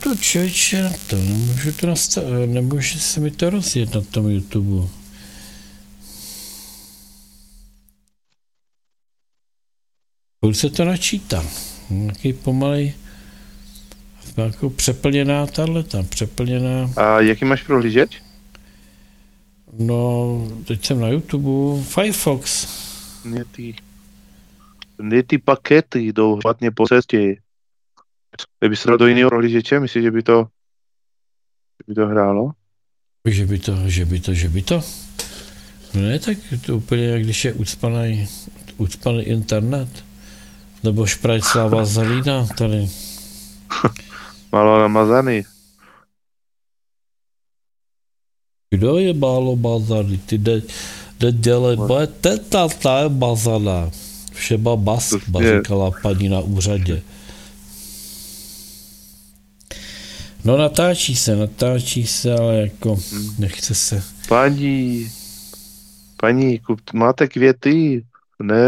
to, člověče, na to, nemůžu to nastavit, nemůže se mi to rozjet na tom YouTube. Už se to načítá. Nějaký pomalej, jako přeplněná tato, přeplněná. A jaký máš prohlížeč? No, teď jsem na YouTube, Firefox. Ne ty pakety jdou špatně po cestě. Kdyby se dal do jiného prohlížeče, myslíš, že by to hrálo? Že by to? No ne, tak to úplně, jak když je ucpaný internet. Nebo šprajclá zalína tady. Málo namazaný. Kdo je málo mazaný? Ty nedělej, moje teta, ta je mazaná. Všema maskma, říkala paní na úřadě. No natáčí se, ale jako nechce se. Paní, máte květy? Ne.